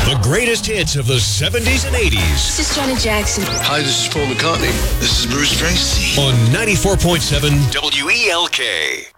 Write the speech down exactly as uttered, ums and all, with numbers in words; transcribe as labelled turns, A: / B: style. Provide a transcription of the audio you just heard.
A: The greatest hits of the seventies and eighties.
B: This is Janet Jackson.
C: Hi, this is Paul McCartney. This is Bruce Springsteen.
A: On ninety-four point seven W E L K.